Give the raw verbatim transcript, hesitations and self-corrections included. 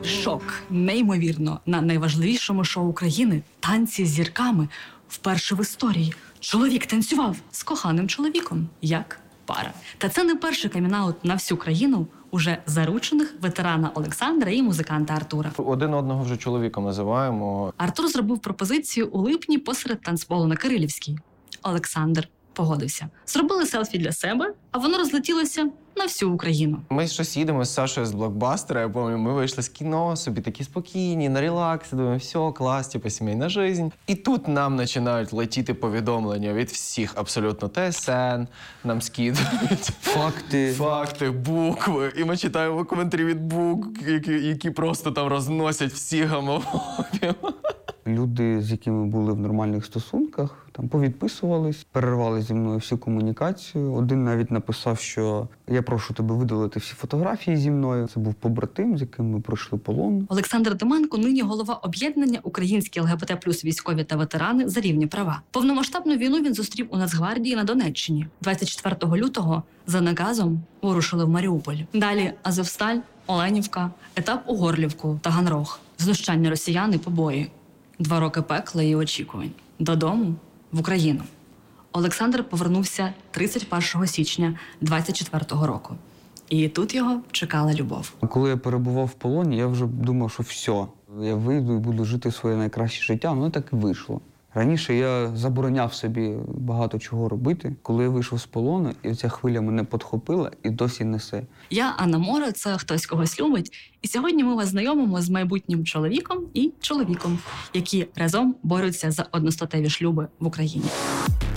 Шок. Неймовірно. На найважливішому шоу України «Танці з зірками» вперше в історії чоловік танцював з коханим чоловіком. Як пара. Та це не перший камінаут на всю країну уже заручених ветерана Олександра і музиканта Артура. Один одного вже чоловіком називаємо. Артур зробив пропозицію у липні посеред танцполу на Кирилівській. Олександр погодився. Зробили селфі для себе, а воно розлетілося на всю Україну. Ми щось їдемо з Сашою з блокбастера, я пам'ятаю, ми вийшли з кіно, собі такі спокійні, на релаксі, думаємо, все, клас, типу, сімейна жизнь. І тут нам починають летіти повідомлення від всіх абсолютно ТСН, нам скидують Факти. факти, букви. І ми читаємо коментарі від букв, які, які просто там розносять всі гомофобів. Люди, з якими були в нормальних стосунках, там повідписувались, перервали зі мною всю комунікацію. Один навіть написав, що я прошу тебе видалити всі фотографії зі мною. Це був побратим, з яким ми пройшли полон. Олександр Деменко нині голова об'єднання «Українські ЛГБТ плюс військові та ветерани за рівні права». Повномасштабну війну він зустрів у Нацгвардії на Донеччині. двадцять четвертого лютого за наказом вирушили в Маріуполь. Далі Азовсталь, Оленівка, етап у Горлівку, Таганрог. Знущання росіян і побої. Два роки пекла і очікувань. Додому, в Україну. Олександр повернувся тридцять першого січня двадцять четвертого року. І тут його чекала любов. Коли я перебував в полоні, я вже думав, що все, я вийду і буду жити своє найкраще життя. Воно так і вийшло. Раніше я забороняв собі багато чого робити. Коли я вийшов з полону, і ця хвиля мене підхопила і досі несе. Я Анна Море, це «Хтось когось любить». І сьогодні ми вас знайомимо з майбутнім чоловіком і чоловіком, які разом борються за одностатеві шлюби в Україні.